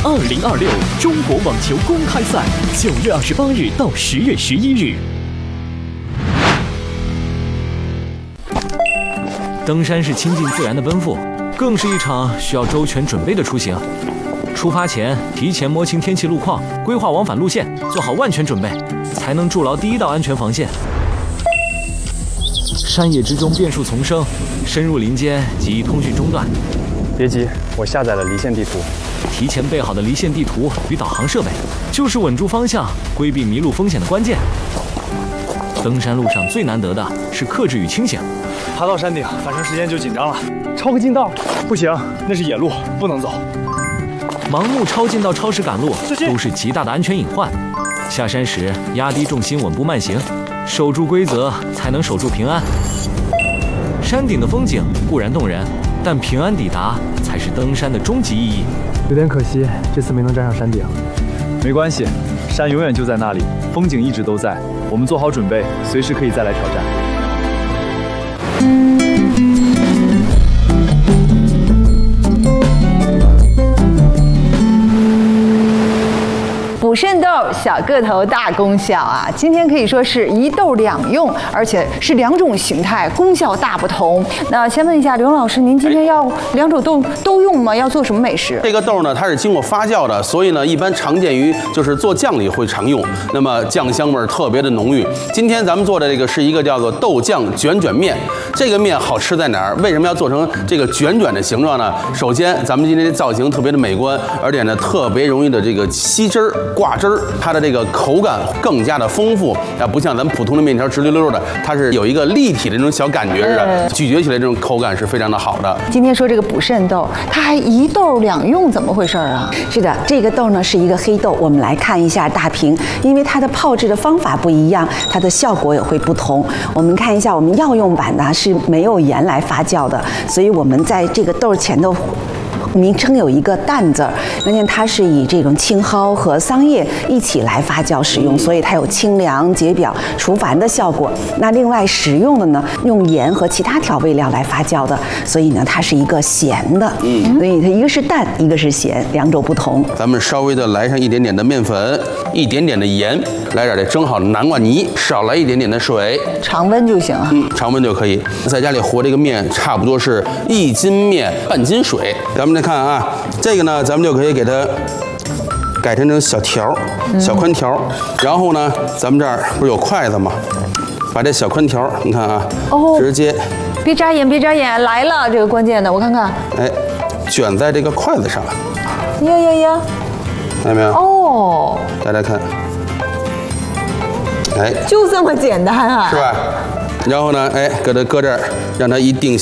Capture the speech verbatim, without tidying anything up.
二零二六中国网球公开赛，九月二十八日到十月十一日。登山是亲近自然的奔赴，更是一场需要周全准备的出行。出发前，提前摸清天气路况，规划往返路线，做好万全准备，才能筑牢第一道安全防线。山野之中变数丛生，深入林间极易通讯中断。 别急，我下载了离线地图。 提前备好的离线地图与导航设备，就是稳住方向、规避迷路风险的关键。登山路上最难得的是克制与清醒。 爬到山顶，反正时间就紧张了。超个近道，不行，那是野路，不能走。 盲目超近道、超时赶路都是极大的安全隐患。下山时压低重心，稳步慢行，守住规则，才能守住平安。山顶的风景固然动人，但平安抵达才是登山的终极意义。 有点可惜，这次没能站上山顶。没关系，山永远就在那里，风景一直都在。我们做好准备，随时可以再来挑战。 补肾豆小个头大功效啊！今天可以说是一豆两用，而且是两种形态，功效大不同。那先问一下刘老师，您今天要两种豆都用吗？要做什么美食？ 这个豆呢，它是经过发酵的，所以呢，一般常见于就是做酱里会常用。那么酱香味儿特别的浓郁。今天咱们做的这个是一个叫做豆酱卷卷面。这个面好吃在哪儿？为什么要做成这个卷卷的形状呢？首先，咱们今天的造型特别的美观，而且呢，特别容易的这个吸汁儿。挂汁儿，它的这个口感更加的丰富啊，不像咱们普通的面条直溜溜的，它是有一个立体的那种小感觉似的，咀嚼起来这种口感是非常的好的。 今天说这个补肾豆，它还一豆两用，怎么回事啊？ 是的，这个豆呢是一个黑豆，我们来看一下大屏，因为它的泡制的方法不一样，它的效果也会不同。我们看一下，我们药用版呢是没有盐来发酵的，所以我们在这个豆前头。名称有一个蛋字儿，那见它是以这种青蒿和桑叶一起来发酵使用，所以它有清凉解表除烦的效果。那另外食用的呢，用盐和其他调味料来发酵的，所以呢它是一个咸的，嗯，所以它一个是淡，一个是咸，两种不同。 咱们稍微的来上一点点的面粉，一点点的盐，来点这蒸好的南瓜泥，少来一点点的水， 常温就行啊， 嗯，常温就可以。在家里和这个面差不多是一斤面半斤水，咱们再看啊，这个呢，咱们就可以给它改成这种小条、小宽条。然后呢，咱们这儿不是有筷子吗？把这小宽条，你看啊，哦，直接， 别眨眼，别眨眼，来了，这个关键的，我看看， 哎，卷在这个筷子上， 呀呀呀， 看见没有？哦，大家看，哎， 就这么简单啊， 是吧？然后呢，哎，搁它搁这儿，让它一定